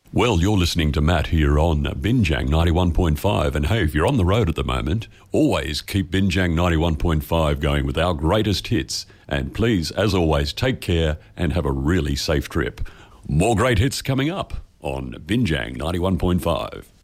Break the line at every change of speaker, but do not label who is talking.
Well, you're listening to Matt here on Binjang 91.5, and hey, if you're on the road at the moment, always keep Binjang 91.5 going with our greatest hits, and please, as always, take care and have a really safe trip. More great hits coming up on Binjang 91.5.